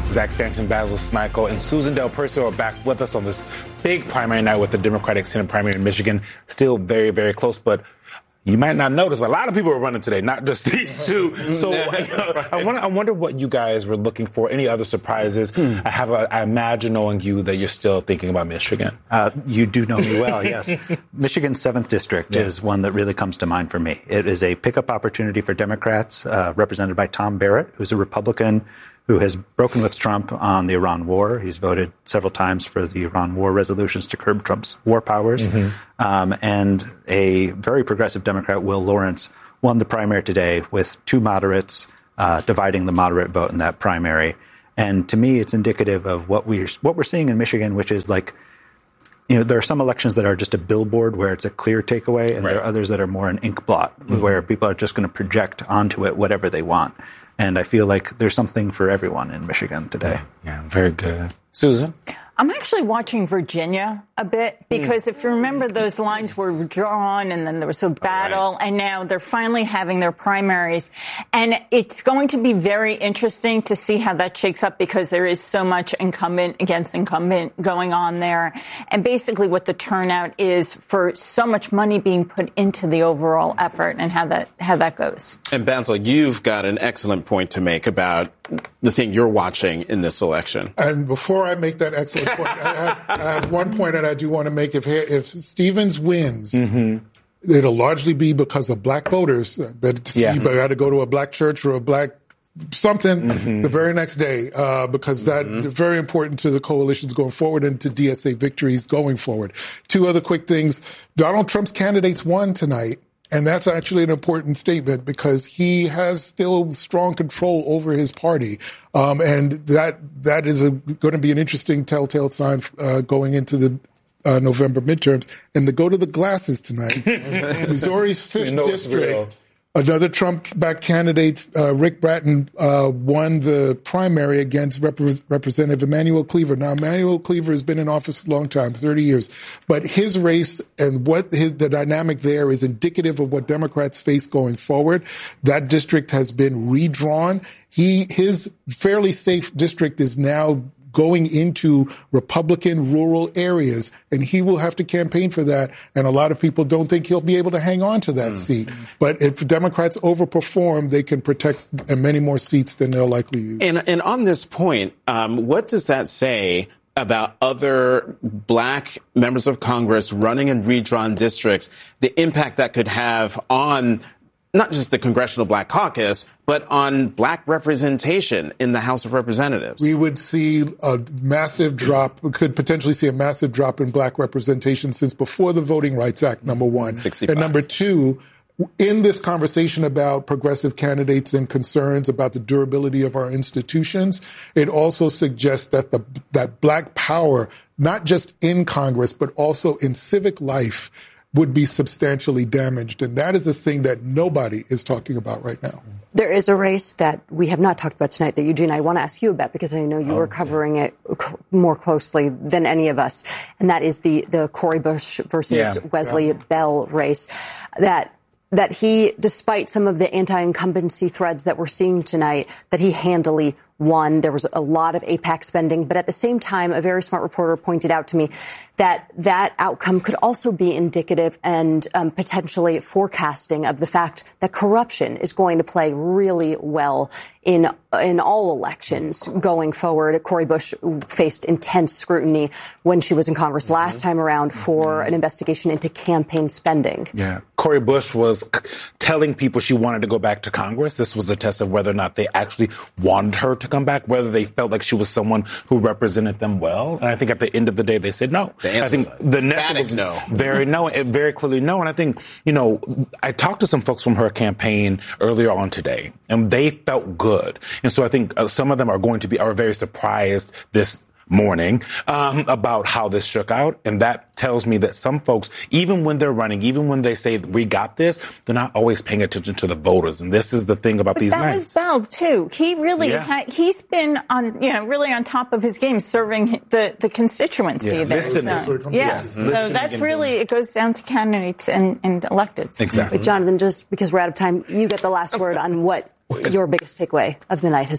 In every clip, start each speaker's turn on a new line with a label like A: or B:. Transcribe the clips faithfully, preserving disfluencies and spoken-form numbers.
A: Zach Stanton, Basil Smyko, and Susan Del Percio are back with us on this big primary night with the Democratic Senate primary in Michigan. Still very, very close, but you might not notice, but a lot of people are running today, not just these two. So I, I, wonder, I wonder what you guys were looking for. Any other surprises? Hmm. I have, a, I imagine knowing you that you're still thinking about Michigan.
B: Uh, you do know me well, yes. Michigan's seventh district yeah. is one that really comes to mind for me. It is a pickup opportunity for Democrats, uh, represented by Tom Barrett, who's a Republican who has broken with Trump on the Iran war. He's voted several times for the Iran war resolutions to curb Trump's war powers. Mm-hmm. Um, and a very progressive Democrat, Will Lawrence, won the primary today with two moderates uh, dividing the moderate vote in that primary. And to me, it's indicative of what we're, what we're seeing in Michigan, which is like, you know, there are some elections that are just a billboard where it's a clear takeaway, and right. there are others that are more an ink blot, mm-hmm. where people are just going to project onto it whatever they want. And I feel like there's something for everyone in Michigan today.
A: Yeah, yeah, very good. Susan?
C: I'm actually watching Virginia a bit because mm. if you remember, those lines were drawn and then there was a battle, right. and now they're finally having their primaries. And it's going to be very interesting to see how that shakes up because there is so much incumbent against incumbent going on there. And basically what the turnout is for so much money being put into the overall effort and how that how that goes.
D: And Basil, you've got an excellent point to make about the thing you're watching in this election.
E: And before I make that excellent point, I, have, I have one point that I do want to make. If if Stevens wins, mm-hmm. it'll largely be because of black voters. But yeah. you got to go to a black church or a black something mm-hmm. the very next day, uh, because that mm-hmm. is very important to the coalitions going forward and to D S A victories going forward. Two other quick things. Donald Trump's candidates won tonight. And that's actually an important statement because he has still strong control over his party. Um, and that that is going to be an interesting telltale sign uh, going into the uh, November midterms. And to go to the glasses tonight, Missouri's fifth district, another Trump-backed candidate, uh, Rick Bratton, uh, won the primary against Rep- Representative Emanuel Cleaver. Now, Emanuel Cleaver has been in office a long time, thirty years. But his race and what his, the dynamic there is indicative of what Democrats face going forward. That district has been redrawn. He, his fairly safe district is now going into Republican rural areas, and he will have to campaign for that. And a lot of people don't think he'll be able to hang on to that mm. seat. But if Democrats overperform, they can protect many more seats than they'll likely use.
D: And, and on this point, um, what does that say about other black members of Congress running in redrawn districts, the impact that could have on not just the Congressional Black Caucus, but on black representation in the House of Representatives?
E: We would see a massive drop, we could potentially see a massive drop in black representation since before the Voting Rights Act, number one.
D: sixty-five.
E: And number two, in this conversation about progressive candidates and concerns about the durability of our institutions, it also suggests that the that black power, not just in Congress, but also in civic life, would be substantially damaged. And that is a thing that nobody is talking about right now.
F: There is a race that we have not talked about tonight that, Eugene, I want to ask you about because I know you oh, were covering yeah. it cl- more closely than any of us. And that is the, the Cori Bush versus yeah. Wesley yeah. Bell race. That that he, despite some of the anti-incumbency threads that we're seeing tonight, that he handily won. There was a lot of AIPAC spending. But at the same time, a very smart reporter pointed out to me that that outcome could also be indicative and um, potentially forecasting of the fact that corruption is going to play really well in in all elections going forward. Cori Bush faced intense scrutiny when she was in Congress mm-hmm. last time around for an investigation into campaign spending.
A: Yeah. Cori Bush was c- telling people she wanted to go back to Congress. This was a test of whether or not they actually wanted her to come back, whether they felt like she was someone who represented them well. And I think at the end of the day, they said no.
D: The
A: I think the net was
D: no.
A: very no, very clearly no. And I think, you know, I talked to some folks from her campaign earlier on today, and they felt good. And so I think uh, some of them are going to be, are very surprised this morning um, about how this shook out. And that tells me that some folks, even when they're running, even when they say we got this, they're not always paying attention to the voters. And this is the thing about
C: but
A: these
C: that
A: nights.
C: That was Bell, too. He really,
A: yeah.
C: ha- he's been on, you know, really on top of his game, serving the, the constituency
A: yeah.
C: there.
A: Listening.
C: So, yeah.
A: Yes.
C: So that's really, it goes down to candidates and, and electeds.
A: Exactly.
F: But Jonathan, just because we're out of time, you get the last word on what your biggest takeaway of the night has been.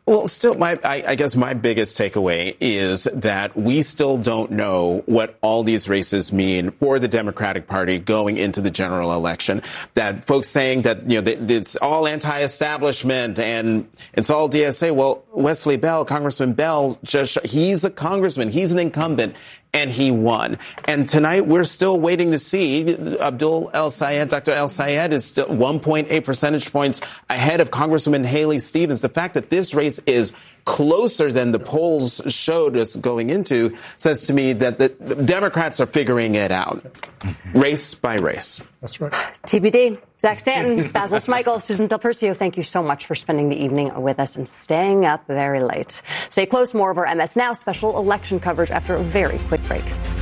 D: Well, still, my I, I guess my biggest takeaway is that we still don't know what all these races mean for the Democratic Party going into the general election. That folks saying that, you know, that it's all anti-establishment and it's all D S A. Well, Wesley Bell, Congressman Bell, just he's a congressman. He's an incumbent. And he won. And tonight, we're still waiting to see. Abdul El-Sayed, Doctor El-Sayed is still one point eight percentage points ahead of Congresswoman Haley Stevens. The fact that this race is closer than the polls showed us going into says to me that the Democrats are figuring it out, race by race.
E: That's right.
F: T B D. Zach Stanton, Basil Smikle, Susan Del Percio, thank you so much for spending the evening with us and staying up very late. Stay close. More of our M S Now special election coverage after a very quick break.